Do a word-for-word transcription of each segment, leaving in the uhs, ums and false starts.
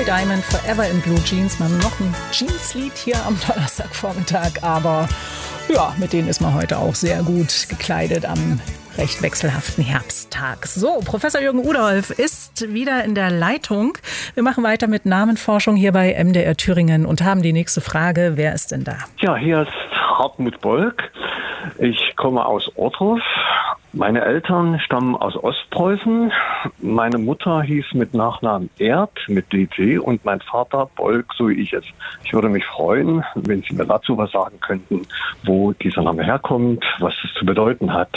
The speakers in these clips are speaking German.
Diamond, Forever in Blue Jeans. Wir haben noch ein Jeans-Lied hier am Donnerstagvormittag, aber ja, mit denen ist man heute auch sehr gut gekleidet am recht wechselhaften Herbsttag. So, Professor Jürgen Uderholf ist wieder in der Leitung. Wir machen weiter mit Namenforschung hier bei M D R Thüringen und haben die nächste Frage. Wer ist denn da? Ja, hier ist Hartmut Bolk. Ich komme aus Ortruf. Meine Eltern stammen aus Ostpreußen. Meine Mutter hieß mit Nachnamen Erd, mit D T, und mein Vater Bolk, so wie ich es. Ich würde mich freuen, wenn Sie mir dazu was sagen könnten, wo dieser Name herkommt, was es zu bedeuten hat.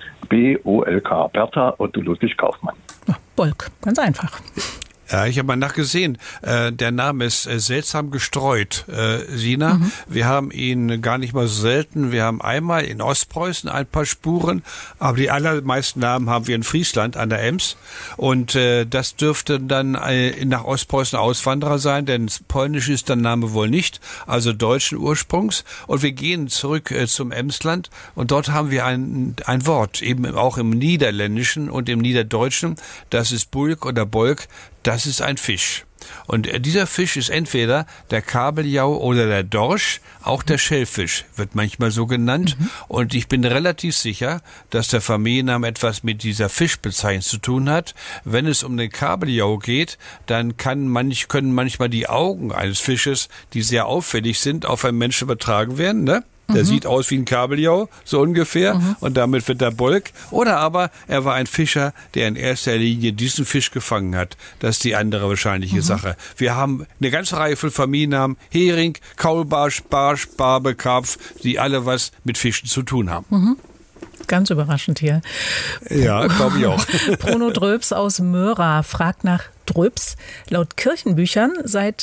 B O L K, Bertha Otto Ludwig Kaufmann. Oh, Bolk, ganz einfach. Ja, ich habe mal nachgesehen. Äh, der Name ist äh, seltsam gestreut, äh, Sina. Mhm. Wir haben ihn gar nicht mal so selten. Wir haben einmal in Ostpreußen ein paar Spuren, aber die allermeisten Namen haben wir in Friesland an der Ems. Und äh, das dürfte dann äh, nach Ostpreußen Auswanderer sein, denn polnisch ist der Name wohl nicht, also deutschen Ursprungs. Und wir gehen zurück äh, zum Emsland und dort haben wir ein, ein Wort, eben auch im Niederländischen und im Niederdeutschen. Das ist Bulk oder Bolk. Das ist ein Fisch. Und dieser Fisch ist entweder der Kabeljau oder der Dorsch, auch der Schellfisch wird manchmal so genannt. Mhm. Und ich bin relativ sicher, dass der Familienname etwas mit dieser Fischbezeichnung zu tun hat. Wenn es um den Kabeljau geht, dann kann manch, können manchmal die Augen eines Fisches, die sehr auffällig sind, auf einen Menschen übertragen werden, ne? Der mhm. sieht aus wie ein Kabeljau, so ungefähr, mhm. und damit wird er Bolk. Oder aber er war ein Fischer, der in erster Linie diesen Fisch gefangen hat. Das ist die andere wahrscheinliche mhm. Sache. Wir haben eine ganze Reihe von Familiennamen: Hering, Kaulbarsch, Barsch, Barbe, Karpf, die alle was mit Fischen zu tun haben. Mhm. Ganz überraschend hier. Ja, glaube ich auch. Bruno Dröps aus Möhra fragt nach Dröps. Laut Kirchenbüchern seit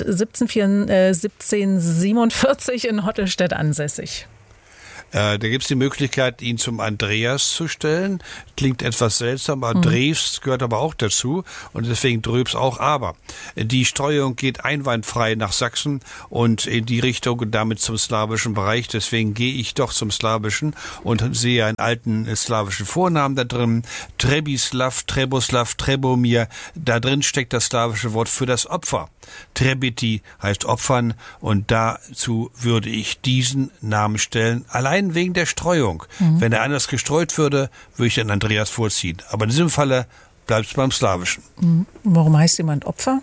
siebzehnhundertsiebenundvierzig in Hottelstedt ansässig. Äh, da gibt es die Möglichkeit, ihn zum Andreas zu stellen. Klingt etwas seltsam, aber mhm. Drews gehört aber auch dazu und deswegen Dröps auch. Aber die Streuung geht einwandfrei nach Sachsen und in die Richtung und damit zum slawischen Bereich. Deswegen gehe ich doch zum Slawischen und sehe einen alten slawischen Vornamen da drin. Trebislav, Treboslav, Trebomir. Da drin steckt das slawische Wort für das Opfer. Trebiti heißt Opfern und dazu würde ich diesen Namen stellen. Allein wegen der Streuung. Mhm. Wenn er anders gestreut würde, würde ich den Andreas vorziehen. Aber in diesem Falle bleibt es beim Slawischen. Mhm. Warum heißt jemand Opfer?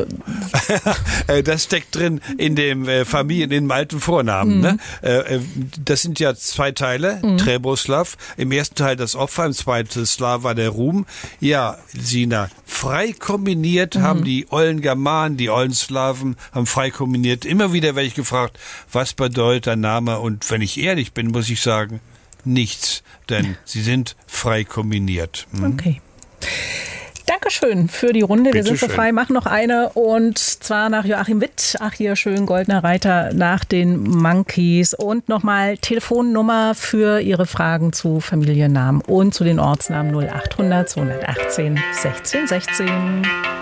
Das steckt drin in dem Familien, in dem alten Vornamen. Mhm. Ne? Das sind ja zwei Teile, mhm. Treboslav. Im ersten Teil das Opfer, im zweiten Slava der Ruhm. Ja, Sina, frei kombiniert mhm. haben die ollen Germanen, die ollen Slawen, haben frei kombiniert. Immer wieder werde ich gefragt, was bedeutet der Name? Und wenn ich ehrlich bin, muss ich sagen, nichts. Denn sie sind frei kombiniert. Mhm. Okay. Dankeschön für die Runde. Bitte Wir sind so schön. frei, machen noch eine und zwar nach Joachim Witt. Ach, hier schön, Goldener Reiter nach den Monkeys. Und nochmal Telefonnummer für Ihre Fragen zu Familiennamen und zu den Ortsnamen null achthundert zweihundertachtzehn sechzehn sechzehn.